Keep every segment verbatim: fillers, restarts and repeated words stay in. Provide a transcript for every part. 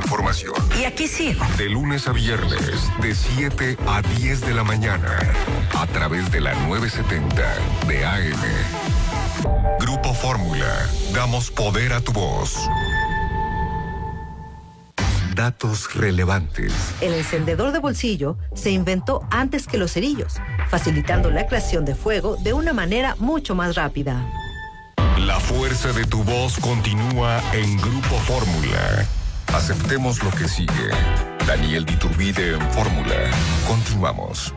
información. Y aquí sigo. De lunes a viernes, de siete a diez de la mañana, a través de la novecientos setenta de A M. Grupo Fórmula, damos poder a tu voz. Datos relevantes. El encendedor de bolsillo se inventó antes que los cerillos, facilitando la creación de fuego de una manera mucho más rápida. La fuerza de tu voz continúa en Grupo Fórmula. Aceptemos lo que sigue. Daniel Diturbide en Fórmula. Continuamos.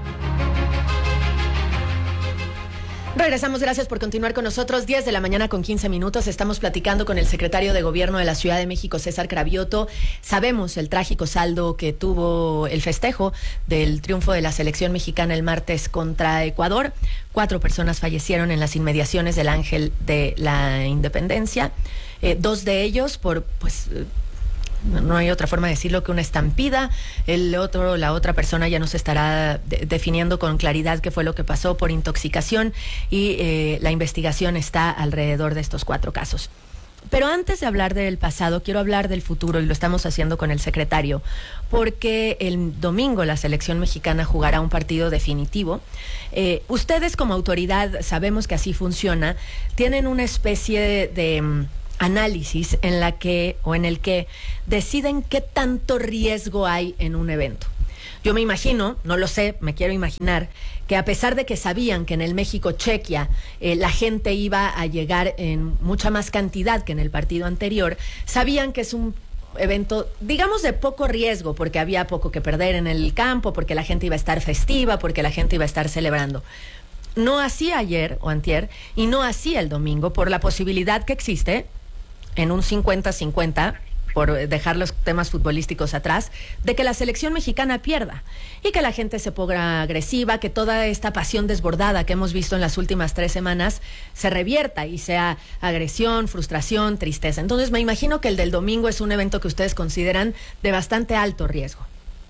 Regresamos, gracias por continuar con nosotros. diez de la mañana con quince minutos. Estamos platicando con el secretario de Gobierno de la Ciudad de México, César Cravioto. Sabemos el trágico saldo que tuvo el festejo del triunfo de la selección mexicana el martes contra Ecuador. Cuatro personas fallecieron en las inmediaciones del Ángel de la Independencia. Eh, dos de ellos por, pues... no hay otra forma de decirlo que una estampida. El otro, la otra persona ya nos estará de, definiendo con claridad qué fue lo que pasó por intoxicación y eh, la investigación está alrededor de estos cuatro casos. Pero antes de hablar del pasado, quiero hablar del futuro y lo estamos haciendo con el secretario, porque el domingo la selección mexicana jugará un partido definitivo. Eh, ustedes como autoridad, sabemos que así funciona, tienen una especie de... de análisis en la que o en el que deciden qué tanto riesgo hay en un evento. Yo me imagino, no lo sé, me quiero imaginar que a pesar de que sabían que en el México-Chequia eh, la gente iba a llegar en mucha más cantidad que en el partido anterior, sabían que es un evento, digamos, de poco riesgo, porque había poco que perder en el campo, porque la gente iba a estar festiva, porque la gente iba a estar celebrando. No así ayer o antier y no así el domingo, por la posibilidad que existe en un cincuenta cincuenta, por dejar los temas futbolísticos atrás, de que la selección mexicana pierda y que la gente se ponga agresiva, que toda esta pasión desbordada que hemos visto en las últimas tres semanas se revierta y sea agresión, frustración, tristeza. Entonces me imagino que el del domingo es un evento que ustedes consideran de bastante alto riesgo.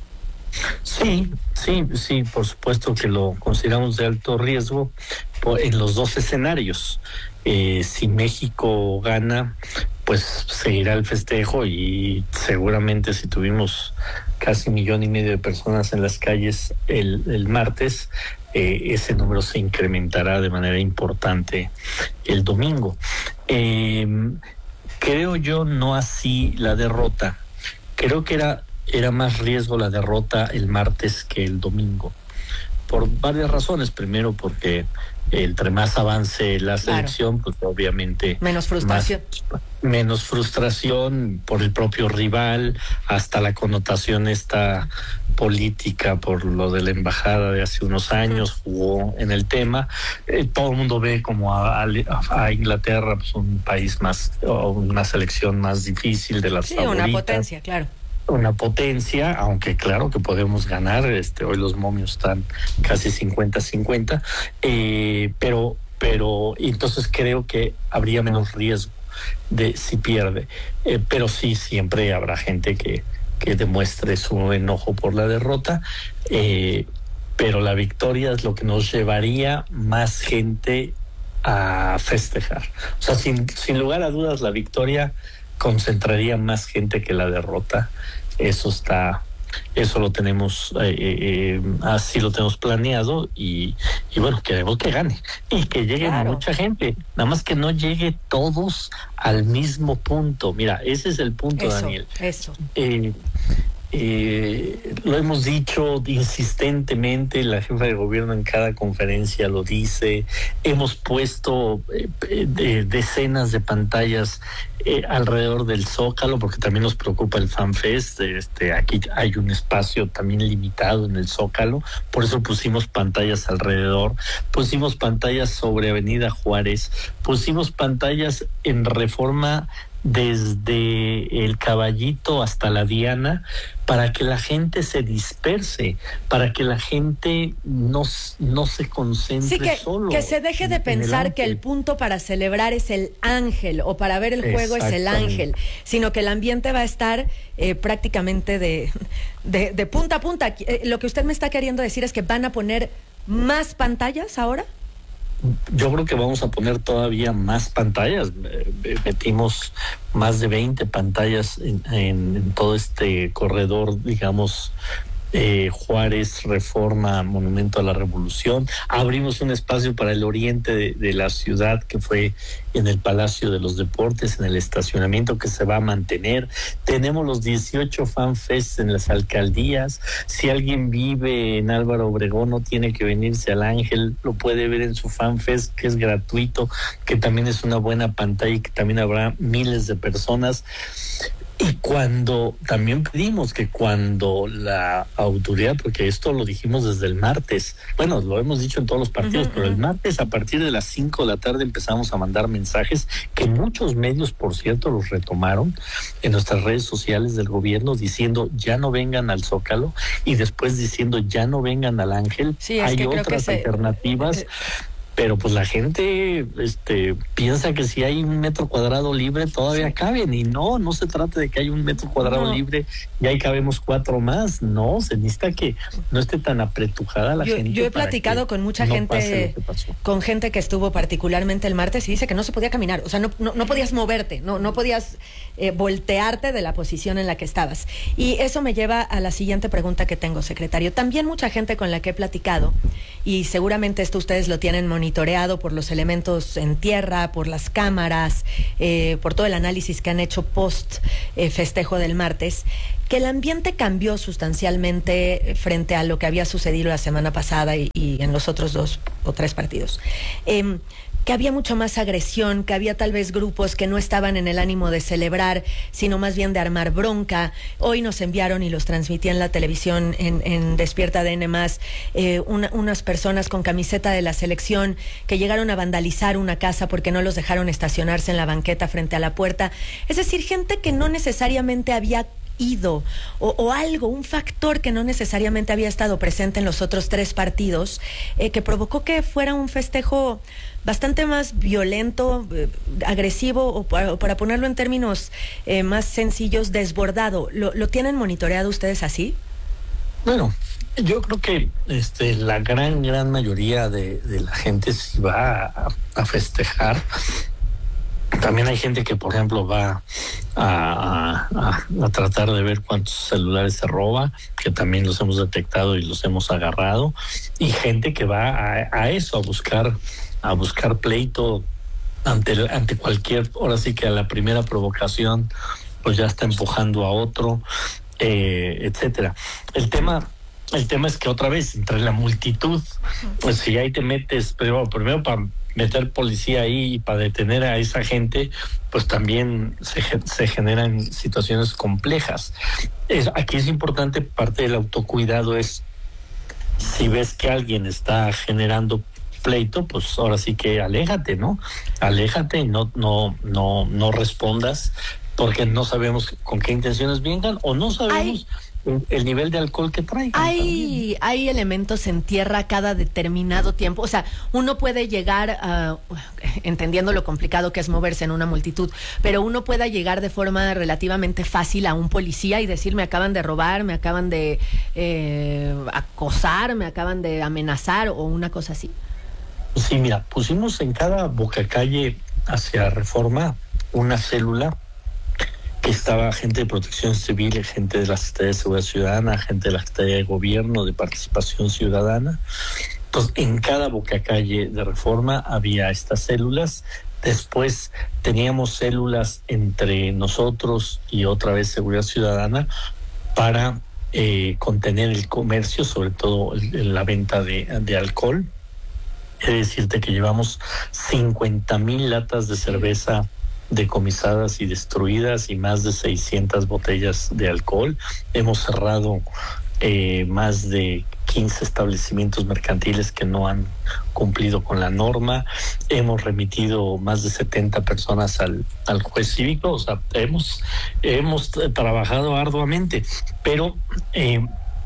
Sí, sí, sí, por supuesto que lo consideramos de alto riesgo por, en los dos escenarios. Eh, si México gana, pues seguirá el festejo y seguramente si tuvimos casi un millón y medio de personas en las calles el, el martes, eh, ese número se incrementará de manera importante el domingo. Eh, creo yo no así la derrota. Creo que era Era más riesgo la derrota el martes que el domingo, por varias razones. Primero, porque entre más avance la selección, claro, pues obviamente menos frustración. Más, menos frustración por el propio rival, hasta la connotación esta política por lo de la embajada de hace unos años jugó en el tema. Eh, todo el mundo ve como a, a, a Inglaterra pues un país más, o una selección más difícil de las sí, favoritas. Una potencia, claro. Una potencia, aunque claro que podemos ganar, este hoy los momios están casi cincuenta cincuenta, eh, pero, pero entonces creo que habría menos riesgo de si pierde, eh, pero sí siempre habrá gente que, que demuestre su enojo por la derrota, eh, pero la victoria es lo que nos llevaría más gente a festejar. O sea, sin, sin lugar a dudas, la victoria concentraría más gente que la derrota. Eso está, eso lo tenemos, eh, eh, así lo tenemos planeado y, y bueno, queremos que gane y que llegue claro. mucha gente, nada más que no llegue todos al mismo punto. Mira, ese es el punto, eso, Daniel. Eso. Eh, Eh, lo hemos dicho insistentemente, la jefa de gobierno en cada conferencia lo dice, hemos puesto eh, de, decenas de pantallas eh, alrededor del Zócalo, porque también nos preocupa el FanFest. Este, aquí hay un espacio también limitado en el Zócalo, por eso pusimos pantallas alrededor, pusimos pantallas sobre Avenida Juárez, pusimos pantallas en Reforma desde el Caballito hasta la Diana, para que la gente se disperse, para que la gente no, no se concentre sí, que, solo. Que se deje de pensar el que el punto para celebrar es el ángel o para ver el juego es el ángel, sino que el ambiente va a estar eh, prácticamente de, de, de punta a punta. Eh, lo que usted me está queriendo decir es que van a poner más pantallas ahora. yo creo que vamos a poner todavía más pantallas. Metimos más de veinte pantallas en, en, en todo este corredor, digamos, Eh, Juárez, Reforma, Monumento a la Revolución. Abrimos un espacio para el oriente de, de la ciudad, que fue en el Palacio de los Deportes, en el estacionamiento que se va a mantener. Tenemos los dieciocho FanFests en las alcaldías. Si alguien vive en Álvaro Obregón, no tiene que venirse al Ángel, lo puede ver en su FanFest, que es gratuito, que también es una buena pantalla y que también habrá miles de personas. Y cuando también pedimos que cuando la autoridad, porque esto lo dijimos desde el martes, bueno, lo hemos dicho en todos los partidos, uh-huh, pero el martes a partir de las cinco de la tarde empezamos a mandar mensajes que muchos medios, por cierto, los retomaron en nuestras redes sociales del gobierno, diciendo ya no vengan al Zócalo, y después diciendo ya no vengan al Ángel. Sí, hay que otras se... alternativas. Eh, Pero pues la gente este, piensa que si hay un metro cuadrado libre todavía sí caben, y no, no se trata de que hay un metro cuadrado no. libre y ahí cabemos cuatro más, no, se necesita que no esté tan apretujada la yo, gente. Yo he platicado con mucha no gente, con gente que estuvo particularmente el martes y dice que no se podía caminar, o sea, no, no, no podías moverte, no, no podías eh, voltearte de la posición en la que estabas. Y eso me lleva a la siguiente pregunta que tengo, secretario. También mucha gente con la que he platicado, y seguramente esto ustedes lo tienen monitoreado, monitoreado por los elementos en tierra, por las cámaras, eh, por todo el análisis que han hecho post eh, festejo del martes, que el ambiente cambió sustancialmente frente a lo que había sucedido la semana pasada y, y en los otros dos o tres partidos. Eh, que había mucha más agresión, que había tal vez grupos que no estaban en el ánimo de celebrar, sino más bien de armar bronca. Hoy nos enviaron y los transmití en la televisión, en, en Despierta D N más, eh, una, unas personas con camiseta de la selección que llegaron a vandalizar una casa porque no los dejaron estacionarse en la banqueta frente a la puerta. Es decir, gente que no necesariamente había ido, o, o algo, un factor que no necesariamente había estado presente en los otros tres partidos, eh, que provocó que fuera un festejo bastante más violento, eh, agresivo, o para, o para ponerlo en términos eh, más sencillos, desbordado. ¿Lo, lo tienen monitoreado ustedes así? Bueno, yo creo que este, la gran, gran mayoría de, de la gente sí va a, a festejar. También hay gente que, por ejemplo, va a, a, a tratar de ver cuántos celulares se roba, que también los hemos detectado y los hemos agarrado, y gente que va a, a eso, a buscar, a buscar pleito ante, ante cualquier, ahora sí que a la primera provocación, pues ya está empujando a otro, eh, etcétera. El tema, el tema es que otra vez, entre la multitud, pues si ahí te metes, pero primero para meter policía ahí y para detener a esa gente, pues también se, se generan situaciones complejas. Es, aquí es importante, parte del autocuidado es, si ves que alguien está generando pleito, pues ahora sí que aléjate, ¿no? Aléjate y no, no, no, no respondas, porque no sabemos con qué intenciones vengan, o no sabemos Ay. el nivel de alcohol que traigan. Hay, hay elementos en tierra cada determinado tiempo. O sea, uno puede llegar, a, entendiendo lo complicado que es moverse en una multitud, pero uno puede llegar de forma relativamente fácil a un policía y decir, me acaban de robar, me acaban de eh, acosar, me acaban de amenazar, o una cosa así. Sí, mira, pusimos en cada bocacalle hacia Reforma una célula que estaba gente de Protección Civil, gente de la Secretaría de Seguridad Ciudadana, gente de la Secretaría de Gobierno, de Participación Ciudadana. Entonces, en cada bocacalle de Reforma había estas células. Después teníamos células entre nosotros y otra vez Seguridad Ciudadana para eh, contener el comercio, sobre todo el, la venta de, de alcohol. He de decirte que llevamos cincuenta mil latas de cerveza decomisadas y destruidas y más de seiscientas botellas de alcohol. Hemos cerrado eh, más de quince establecimientos mercantiles que no han cumplido con la norma. Hemos remitido más de setenta personas al, al juez cívico. O sea, hemos, hemos trabajado arduamente, pero eh,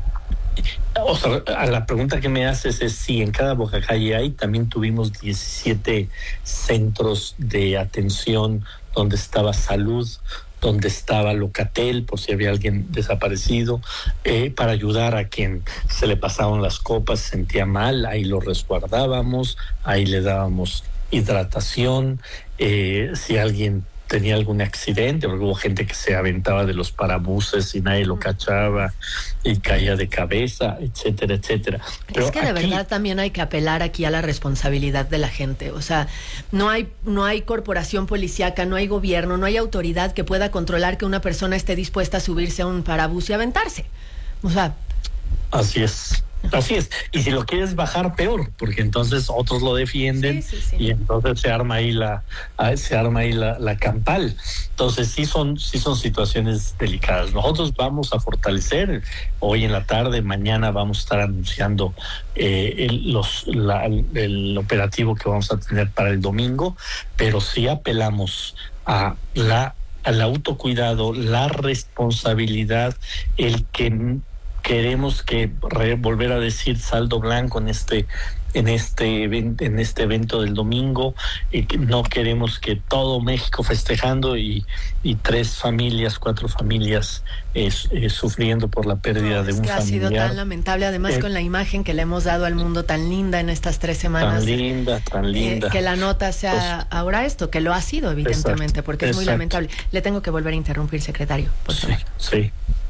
o sea, a la pregunta que me haces es si en cada bocacalle hay. También tuvimos diecisiete centros de atención donde estaba salud, donde estaba Locatel, por si había alguien desaparecido, eh, para ayudar a quien se le pasaban las copas, se sentía mal, ahí lo resguardábamos, ahí le dábamos hidratación, eh, si alguien tenía algún accidente, porque hubo gente que se aventaba de los parabuses y nadie lo cachaba y caía de cabeza, etcétera, etcétera. Pero es que de aquí, verdad también hay que apelar aquí a la responsabilidad de la gente. O sea, no hay, no hay corporación policíaca, no hay gobierno, no hay autoridad que pueda controlar que una persona esté dispuesta a subirse a un parabús y aventarse. O sea... Así es. Así es, y si lo quieres bajar, peor, porque entonces otros lo defienden, sí, sí, sí. y entonces se arma ahí la se arma ahí la, la campal. Entonces sí son sí son situaciones delicadas. Nosotros vamos a fortalecer hoy en la tarde, mañana vamos a estar anunciando eh, el, los la, el operativo que vamos a tener para el domingo, pero sí apelamos a la al autocuidado, la responsabilidad, el que queremos que re, volver a decir saldo blanco en este en este en este evento del domingo, y que no queremos que todo México festejando y, y tres familias, cuatro familias eh, eh, sufriendo por la pérdida no, de un que familiar. Ha sido tan lamentable, además eh, con la imagen que le hemos dado al mundo tan linda en estas tres semanas. Tan linda, tan linda. Eh, que la nota sea pues, ahora esto, que lo ha sido evidentemente, exacto, porque es exacto. muy lamentable. Le tengo que volver a interrumpir, secretario, por favor. Sí, sí.